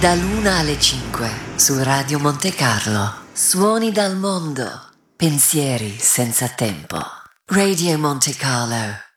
dall'1 alle 5 su Radio Monte Carlo. Suoni dal mondo, pensieri senza tempo. Radio Monte Carlo.